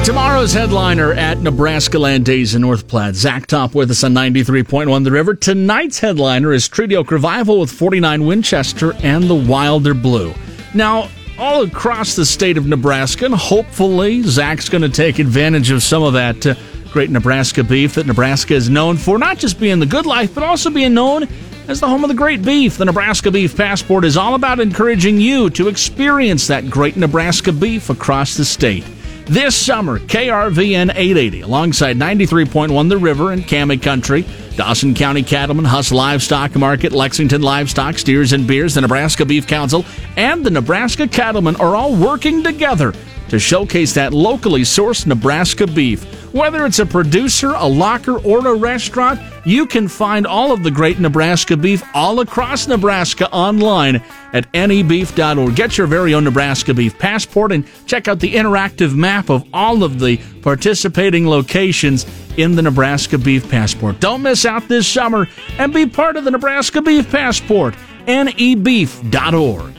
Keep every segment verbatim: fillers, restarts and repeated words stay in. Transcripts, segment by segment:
Tomorrow's headliner at Nebraska Land Days in North Platte. Zach Top with us on ninety-three point one The River. Tonight's headliner is Treaty Oak Revival with forty-nine Winchester and the Wilder Blue. Now, all across the state of Nebraska, and hopefully Zach's going to take advantage of some of that uh, great Nebraska beef that Nebraska is known for, not just being the good life, but also being known as the home of the great beef. The Nebraska Beef Passport is all about encouraging you to experience that great Nebraska beef across the state. This summer, K R V N eight eighty, alongside ninety-three point one The River and Cammie Country, Dawson County Cattlemen, Huss Livestock Market, Lexington Livestock, Steers and Beers, the Nebraska Beef Council, and the Nebraska Cattlemen are all working together to showcase that locally sourced Nebraska beef. Whether it's a producer, a locker, or a restaurant, you can find all of the great Nebraska beef all across Nebraska online at N E beef dot org. Get your very own Nebraska Beef Passport and check out the interactive map of all of the participating locations in the Nebraska Beef Passport. Don't miss out this summer and be part of the Nebraska Beef Passport. N E beef dot org.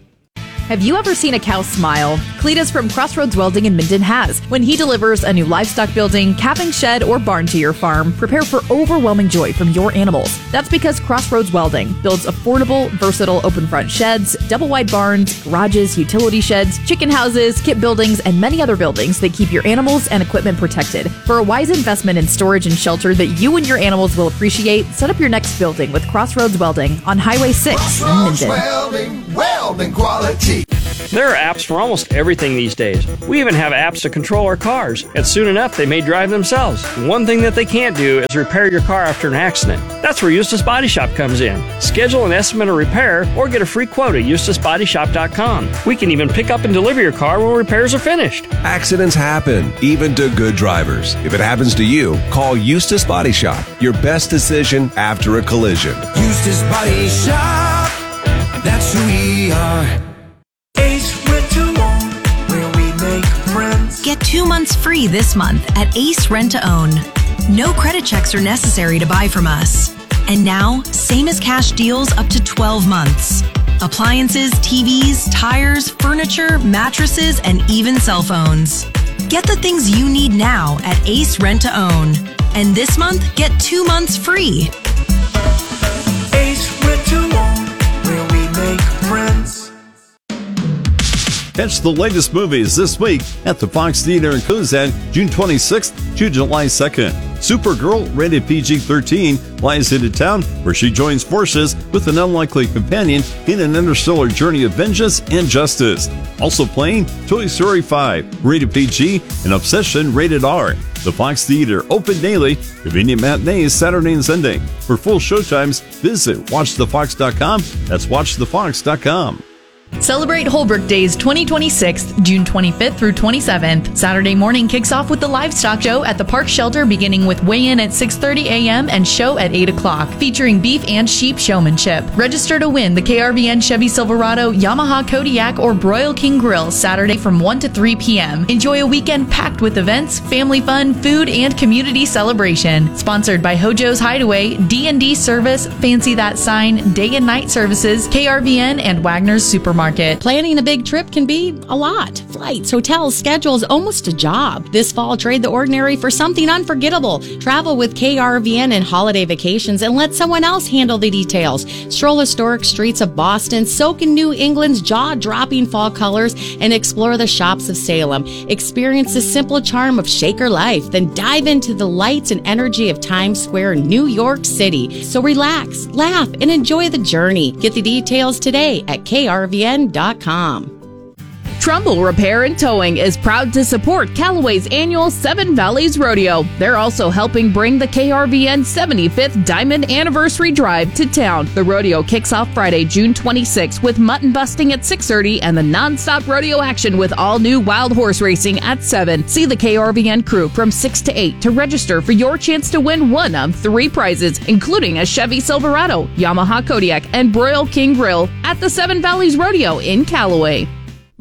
Have you ever seen a cow smile? Cletus from Crossroads Welding in Minden has. When he delivers a new livestock building, calving shed, or barn to your farm, prepare for overwhelming joy from your animals. That's because Crossroads Welding builds affordable, versatile open front sheds, double wide barns, garages, utility sheds, chicken houses, kit buildings, and many other buildings that keep your animals and equipment protected. For a wise investment in storage and shelter that you and your animals will appreciate, set up your next building with Crossroads Welding on Highway six in Minden. Welding, welding quality. There are apps for almost everything these days. We even have apps to control our cars, and soon enough they may drive themselves. One thing that they can't do is repair your car after an accident. That's where Eustace Body Shop comes in. Schedule an estimate of repair or get a free quote at eustace body shop dot com. We can even pick up and deliver your car when repairs are finished. Accidents happen, even to good drivers. If it happens to you, call Eustace Body Shop. Your best decision after a collision. Eustace Body Shop, that's who we are. Get two months free this month at Ace Rent to Own. No credit checks are necessary to buy from us. And now, same as cash deals up to twelve months. Appliances, T Vs, tires, furniture, mattresses, and even cell phones. Get the things you need now at Ace Rent to Own. And this month, get two months free. Ace Rent to Own, where we make friends. Catch the latest movies this week at the Fox Theater in Cozad, June twenty-sixth to July second. Supergirl, rated P G thirteen, flies into town where she joins forces with an unlikely companion in an interstellar journey of vengeance and justice. Also playing Toy Story five, rated P G, and Obsession, rated R. The Fox Theater, open daily, convenient matinees Saturday and Sunday. For full showtimes, visit watch the fox dot com. That's watch the fox dot com. Celebrate Holbrook Days twenty twenty-six, June twenty-fifth through twenty-seventh. Saturday morning kicks off with the livestock show at the Park Shelter, beginning with weigh-in at six thirty a.m. and show at eight o'clock, featuring beef and sheep showmanship. Register to win the K R V N Chevy Silverado, Yamaha Kodiak, or Broil King Grill Saturday from one to three p.m. Enjoy a weekend packed with events, family fun, food, and community celebration. Sponsored by Hojo's Hideaway, D and D Service, Fancy That Sign, Day and Night Services, K R V N, and Wagner's Supermarket. Planning a big trip can be a lot. Flights, hotels, schedules, almost a job. This fall, trade the ordinary for something unforgettable. Travel with K R V N and Holiday Vacations and let someone else handle the details. Stroll historic streets of Boston, soak in New England's jaw-dropping fall colors, and explore the shops of Salem. Experience the simple charm of Shaker life, then dive into the lights and energy of Times Square, New York City. So relax, laugh, and enjoy the journey. Get the details today at K R V N dot com. Trumbull Repair and Towing is proud to support Callaway's annual Seven Valleys Rodeo. They're also helping bring the K R V N seventy-fifth Diamond Anniversary Drive to town. The rodeo kicks off Friday, June twenty-sixth with mutton busting at six thirty and the non-stop rodeo action with all-new wild horse racing at seven. See the K R V N crew from six to eight to register for your chance to win one of three prizes, including a Chevy Silverado, Yamaha Kodiak, and Broil King Grill at the Seven Valleys Rodeo in Callaway.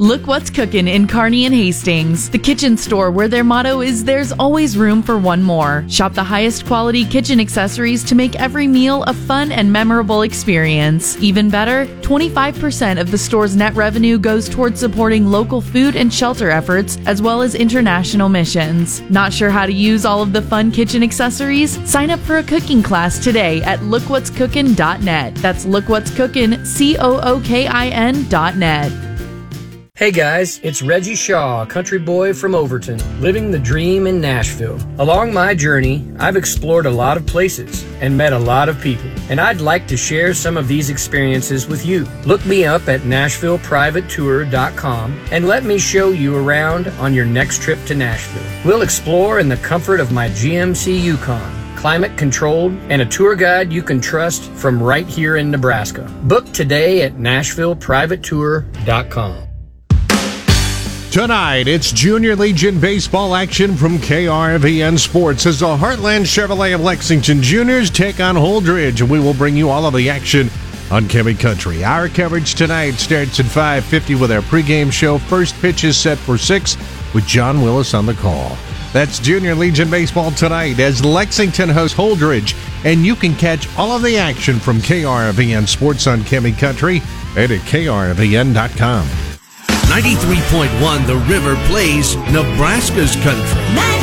Look What's Cooking in Kearney and Hastings, the kitchen store where their motto is there's always room for one more. Shop the highest quality kitchen accessories to make every meal a fun and memorable experience. Even better, twenty-five percent of the store's net revenue goes towards supporting local food and shelter efforts as well as international missions. Not sure how to use all of the fun kitchen accessories? Sign up for a cooking class today at look what's cookin dot net. That's Look What's Cookin', C O O K I N dot net. Hey guys, it's Reggie Shaw, a country boy from Overton, living the dream in Nashville. Along my journey, I've explored a lot of places and met a lot of people, and I'd like to share some of these experiences with you. Look me up at nashville private tour dot com and let me show you around on your next trip to Nashville. We'll explore in the comfort of my G M C Yukon, climate controlled, and a tour guide you can trust from right here in Nebraska. Book today at nashville private tour dot com. Tonight, it's Junior Legion baseball action from K R V N Sports as the Heartland Chevrolet of Lexington Juniors take on Holdridge. We will bring you all of the action on Chemi Country. Our coverage tonight starts at five fifty with our pregame show. First pitch is set for six with John Willis on the call. That's Junior Legion baseball tonight as Lexington hosts Holdridge. And you can catch all of the action from K R V N Sports on Chemi Country and at K R V N dot com. ninety-three point one The River plays Nebraska's country.